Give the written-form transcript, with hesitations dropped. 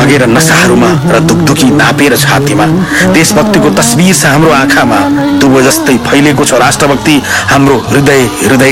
बगेर नसाहरूमा र दुखदुखी नापेर छातीमा देशभक्तिको तस्बिर छ हाम्रो आँखामा दुबो जस्तै फैलेको छ राष्ट्रभक्ति हाम्रो हृदय